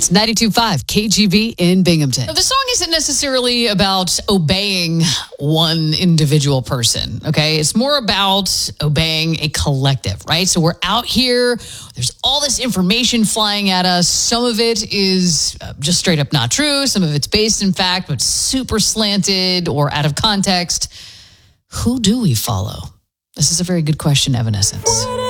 Evanescence, 92.5 KGB in Binghamton. Now, the song isn't necessarily about obeying one individual person, okay? It's more about obeying a collective, right? So we're out here. There's all this information flying at us. Some of it is just straight up not true. Some of it's based in fact, but super slanted or out of context. Who do we follow? This is a very good question, Evanescence.